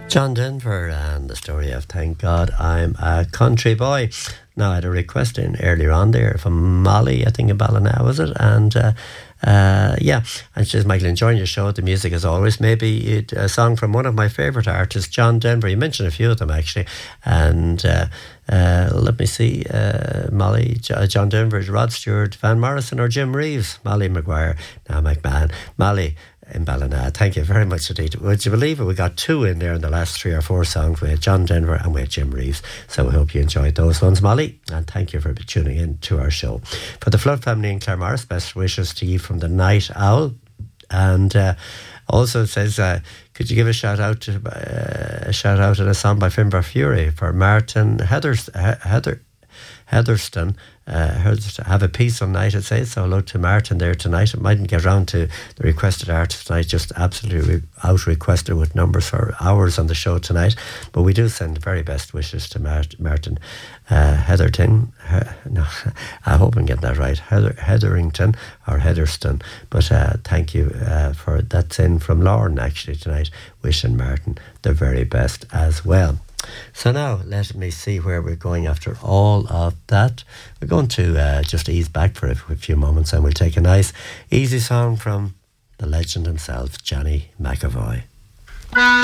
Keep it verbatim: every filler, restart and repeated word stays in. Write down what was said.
John Denver and the story of Thank God I'm a Country Boy. Now, I had a request in earlier on there from Molly, I think in Ballina, was it? And uh, uh, yeah, and she says, Michael, enjoying your show, the music as always. Maybe it, a song from one of my favourite artists, John Denver. You mentioned a few of them actually. And uh, uh, let me see, uh, Molly, J- John Denver, Rod Stewart, Van Morrison, or Jim Reeves, Molly Maguire, now McMahon. Molly in Ballina, thank you very much indeed. Would you believe it? We got two in there in the last three or four songs. We had John Denver and we had Jim Reeves. So we hope you enjoyed those ones, Molly. And thank you for tuning in to our show. For the Flood family in Claremorris, best wishes to you from the Night Owl. And uh, also it says, uh, could you give a shout out to uh, a shout out and a song by Finbar Fury for Martin Heathers, Heather Heatherston. Uh, have a peaceful night, I'd say. So hello to Martin there tonight. I mightn't get round to the requested artist tonight, just absolutely out requested with numbers for hours on the show tonight. But we do send the very best wishes to Mart- Martin uh, Heatherton. Uh, no, I hope I'm getting that right. Heather, Heatherington or Heatherston. But uh, thank you uh, for that's in from Lauren actually tonight. Wishing Martin the very best as well. So now, let me see where we're going after all of that. We're going to uh, just ease back for a, a few moments and we'll take a nice, easy song from the legend himself, Johnny McAvoy.